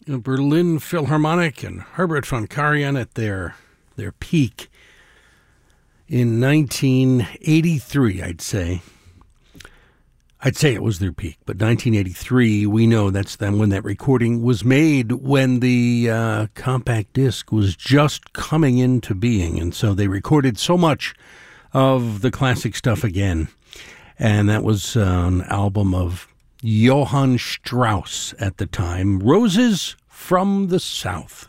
Berlin Philharmonic and Herbert von Karajan at their peak in 1983, I'd say. I'd say it was their peak, but 1983, we know that's then when that recording was made, when the compact disc was just coming into being. And so they recorded so much of the classic stuff again. And that was an album of Johann Strauss at the time, Roses from the South.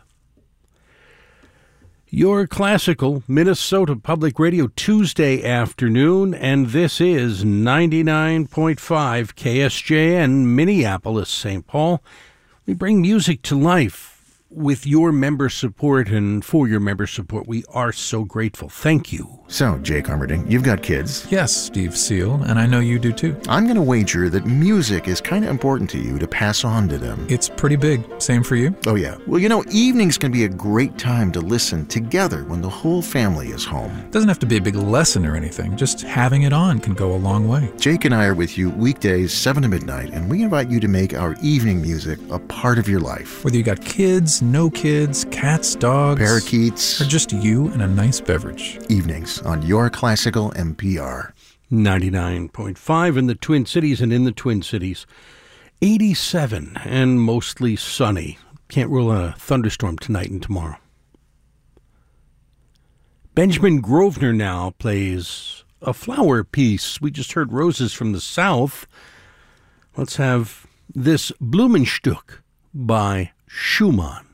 Your classical Minnesota Public Radio Tuesday afternoon, and this is 99.5 KSJN, Minneapolis, St. Paul. We bring music to life with your member support, and for your member support, we are so grateful. Thank you. So, Jake Armerding, you've got kids. Yes, Steve Seal, and I know you do too. I'm going to wager that music is kind of important to you to pass on to them. It's pretty big. Same for you? Oh, yeah. Well, you know, evenings can be a great time to listen together when the whole family is home. Doesn't have to be a big lesson or anything. Just having it on can go a long way. Jake and I are with you weekdays 7 to midnight, and we invite you to make our evening music a part of your life. Whether you got kids, no kids, cats, dogs, parakeets, or just you and a nice beverage. Evenings on Your Classical NPR. 99.5 in the Twin Cities, and in the Twin Cities, 87 and mostly sunny. Can't rule out a thunderstorm tonight and tomorrow. Benjamin Grosvenor now plays a flower piece. We just heard Roses from the South. Let's have this Blumenstück by Schumann.